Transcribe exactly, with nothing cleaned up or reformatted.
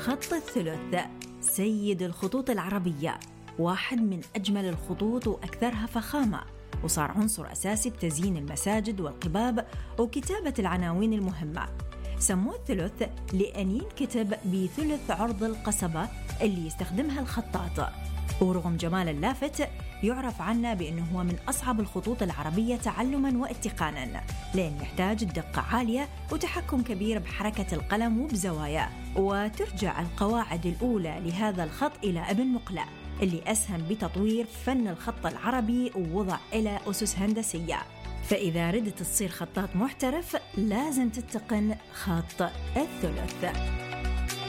خط الثلث سيد الخطوط العربية، واحد من أجمل الخطوط وأكثرها فخامة، وصار عنصر أساسي بتزيين المساجد والقباب وكتابة العناوين المهمة. سموه الثلث لأن ينكتب بثلث عرض القصبة اللي يستخدمها الخطاط، ورغم جمال اللافت يعرف عنه بأنه هو من أصعب الخطوط العربية تعلماً واتقاناً، لأن يحتاج دقة عالية وتحكم كبير بحركة القلم وبزواياه. وترجع القواعد الأولى لهذا الخط إلى ابن مقلع اللي أسهم بتطوير فن الخط العربي ووضع إلى أسس هندسية. فإذا ردت تصير خطاط محترف لازم تتقن خط الثلث.